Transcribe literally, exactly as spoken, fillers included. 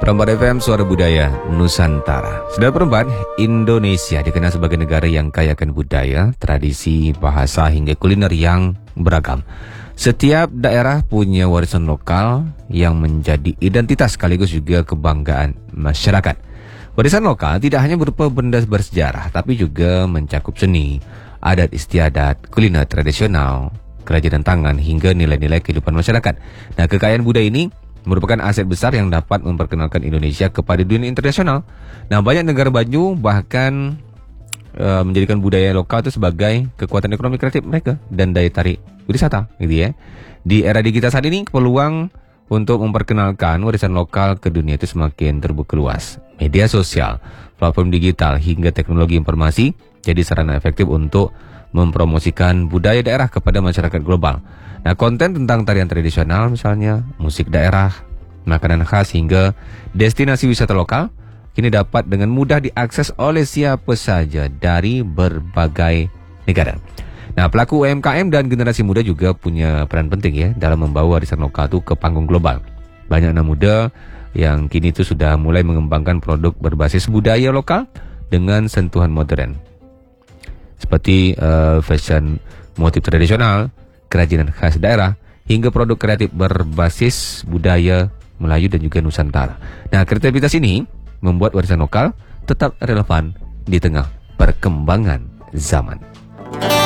Perempuan F M, Suara Budaya Nusantara. Saudara perempuan, Indonesia dikenal sebagai negara yang kaya akan budaya, tradisi, bahasa hingga kuliner yang beragam. Setiap daerah punya warisan lokal yang menjadi identitas sekaligus juga kebanggaan masyarakat. Warisan lokal tidak hanya berupa benda bersejarah, tapi juga mencakup seni, adat istiadat, kuliner tradisional, kerajinan tangan hingga nilai-nilai kehidupan masyarakat. Nah, kekayaan budaya ini merupakan aset besar yang dapat memperkenalkan Indonesia kepada dunia internasional. Nah, banyak negara maju bahkan uh, menjadikan budaya lokal itu sebagai kekuatan ekonomi kreatif mereka dan daya tarik wisata, gitu ya. Di era digital saat ini, peluang untuk memperkenalkan warisan lokal ke dunia itu semakin terbuka luas. Media sosial, platform digital hingga teknologi informasi jadi sarana efektif untuk mempromosikan budaya daerah kepada masyarakat global. Nah, konten tentang tarian tradisional misalnya, musik daerah, makanan khas hingga destinasi wisata lokal kini dapat dengan mudah diakses oleh siapa saja dari berbagai negara. Nah, pelaku U M K M dan generasi muda juga punya peran penting ya dalam membawa warisan lokal itu ke panggung global. Banyak anak muda yang kini itu sudah mulai mengembangkan produk berbasis budaya lokal dengan sentuhan modern. Seperti uh, fashion motif tradisional, kerajinan khas daerah, hingga produk kreatif berbasis budaya Melayu dan juga Nusantara. Nah, kreativitas ini membuat warisan lokal tetap relevan di tengah perkembangan zaman.